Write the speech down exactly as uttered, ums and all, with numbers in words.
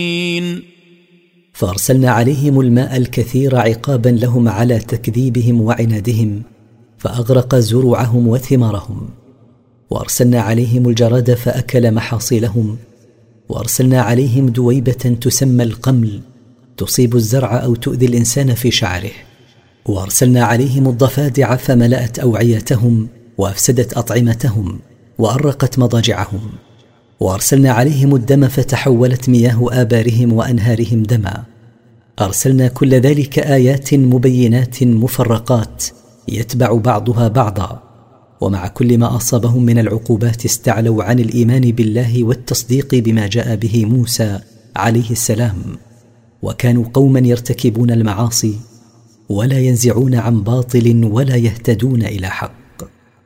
فأرسلنا عليهم الماء الكثير عقابا لهم على تكذيبهم وعنادهم، فأغرق زروعهم وثمارهم. وأرسلنا عليهم الجراد فأكل محاصيلهم. وأرسلنا عليهم دويبة تسمى القمل تصيب الزرع أو تؤذي الإنسان في شعره. وأرسلنا عليهم الضفادع فملأت أوعيتهم وأفسدت أطعمتهم وأرقت مضاجعهم. وأرسلنا عليهم الدم فتحولت مياه آبارهم وأنهارهم دما. أرسلنا كل ذلك آيات مبينات مفرقات يتبع بعضها بعضا. ومع كل ما أصابهم من العقوبات استعلوا عن الإيمان بالله والتصديق بما جاء به موسى عليه السلام، وكانوا قوما يرتكبون المعاصي ولا ينزعون عن باطل ولا يهتدون إلى حق.